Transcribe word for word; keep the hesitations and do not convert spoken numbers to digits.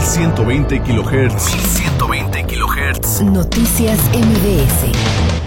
ciento veinte kilohertz. mil ciento veinte kilohertz. Noticias M B S.